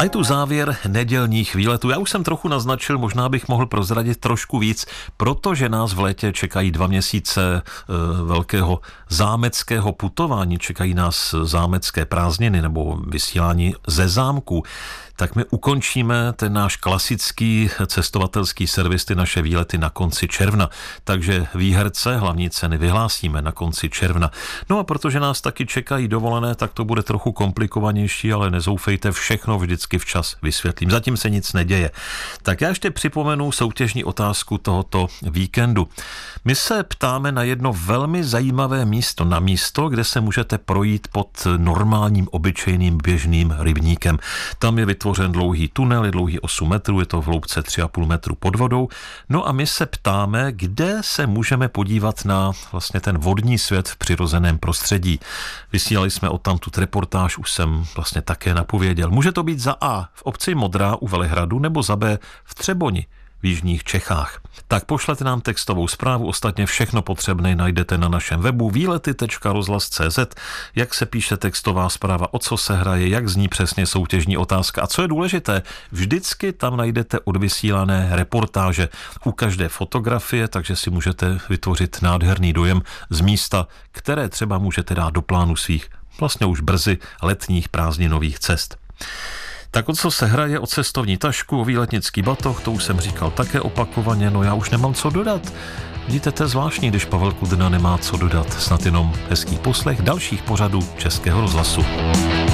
je tu závěr nedělních výletů. Já už jsem trochu naznačil, možná bych mohl prozradit trošku víc, protože nás v létě čekají 2 měsíce velkého zámeckého putování, čekají nás zámecké prázdniny nebo vysílání ze zámku. Tak my ukončíme ten náš klasický cestovatelský servis, ty naše výlety na konci června. Takže výherce hlavní ceny vyhlásíme na konci června. No a protože nás taky čekají dovolené, tak to bude trochu komplikovanější, ale nezoufejte, všechno vždycky včas vysvětlím. Zatím se nic neděje. Tak já ještě připomenu soutěžní otázku tohoto víkendu. My se ptáme na jedno velmi zajímavé místo, na místo, kde se můžete projít pod normálním, obyčejným, běžným rybníkem. Tam je vytvořen dlouhý tunel, je dlouhý 8 metrů, je to v hloubce 3,5 metru pod vodou. No a my se ptáme, kde se můžeme podívat na vlastně ten vodní svět v přirozeném prostředí. Vysílali jsme odtamtud reportáž, už jsem vlastně také napověděl. Může to být za A v obci Modrá u Velehradu nebo za B v Třeboni v jižních Čechách. Tak pošlete nám textovou zprávu, ostatně všechno potřebné najdete na našem webu výlety.rozhlas.cz, jak se píše textová zpráva, o co se hraje, jak zní přesně soutěžní otázka. A co je důležité, vždycky tam najdete odvysílané reportáže u každé fotografie, takže si můžete vytvořit nádherný dojem z místa, které třeba můžete dát do plánu svých vlastně už brzy letních prázdninových cest. Tak o co se hraje, o cestovní tašku, o výletnický batoh, to už jsem říkal také opakovaně, no já už nemám co dodat. Vidíte, to je zvláštní, když Pavel Kudrna nemá co dodat, snad jenom hezký poslech dalších pořadů Českého rozhlasu.